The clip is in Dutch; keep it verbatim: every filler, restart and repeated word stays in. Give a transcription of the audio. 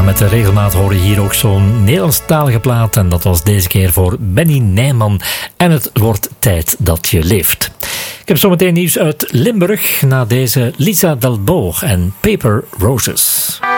met de regelmaat hoor je hier ook zo'n Nederlandstalige plaat. En dat was deze keer voor Benny Nijman. En het wordt tijd dat je leeft. Ik heb zometeen nieuws uit Limburg na deze Lisa Dalbo en Paper Roses.